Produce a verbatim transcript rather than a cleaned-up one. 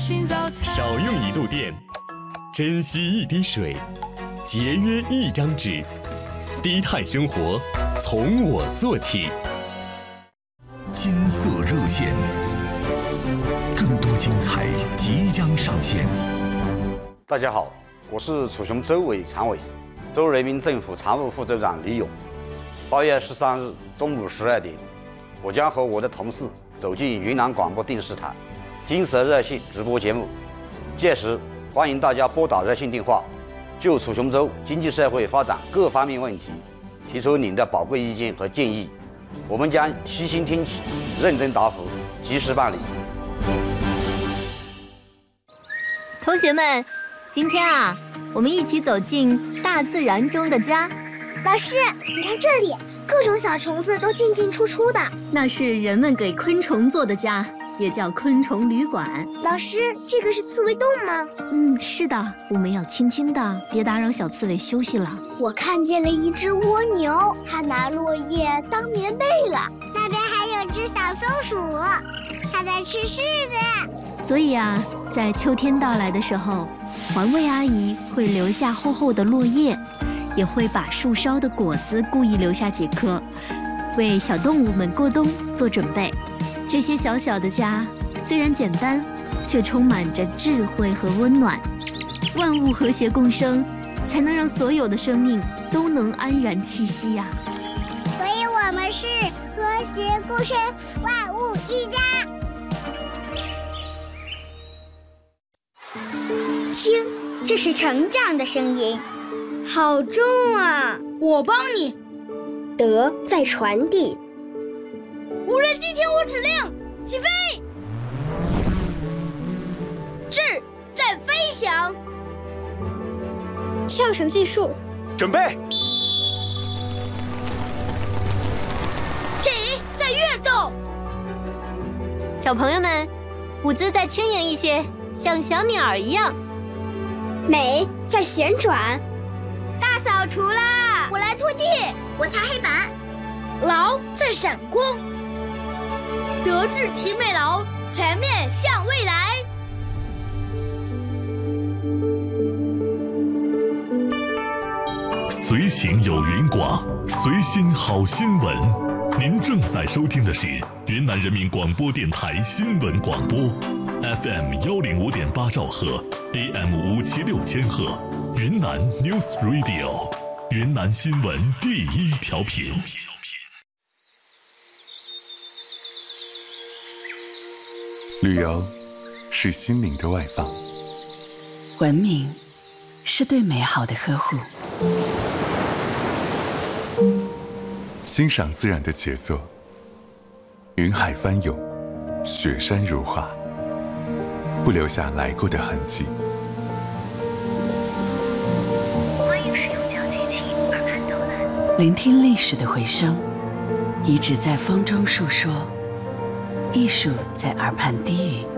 少用一度电，珍惜一滴水，节约一张纸，低碳生活从我做起。 金色热线，更多精彩即将上线。 大家好，我是楚雄州委常委、州人民政府常务副州长李勇。八月十三日中午十二点，我将和我的同事走进云南广播电视台金色热线直播节目。届时，欢迎大家拨打热线电话，就楚雄州经济社会发展各方面问题提出您的宝贵意见和建议，我们将悉心听取，认真答复，及时办理。 同学们，今天啊，我们一起走进大自然中的家。 老师，你看这里，各种小虫子都进进出出的。 那是人们给昆虫做的家，也叫昆虫旅馆。 老师，这个是刺猬洞吗？ 嗯，是的，我们要轻轻的，别打扰小刺猬休息了。 我看见了一只蜗牛，它拿落叶当棉被了。 那边还有只小松鼠，它在吃柿子。 所以啊，在秋天到来的时候，环卫阿姨会留下厚厚的落叶，也会把树梢的果子故意留下几颗，为小动物们过冬做准备。这些小小的家虽然简单，却充满着智慧和温暖。万物和谐共生，才能让所有的生命都能安然栖息呀、啊。 所以我们是和谐共生，万物一家。 听，这是成长的声音，好重啊！ 我帮你。 德在传递。 无人机听我指令，起飞！智在飞翔。 跳绳技术， 准备。 体在跃动。 小朋友们，舞姿再轻盈一些，像小鸟儿一样。 美在旋转。 大扫除啦！ 我来拖地， 我擦黑板。 劳在闪光。德智体美劳，全面向未来。 随行有云广，随心好新闻。您正在收听的是云南人民广播电台新闻广播 ，F M 幺零五点八兆赫 ，A M 五七六千赫，云南 News Radio， 云南新闻第一调频。 旅游是心灵的外放， 文明是对美好的呵护， 欣赏自然的杰作，云海翻涌，雪山如画，不留下来过的痕迹。 欢迎使用脚机器耳畔导览，聆听历史的回声，遗址在风中述说，艺术在耳畔低语。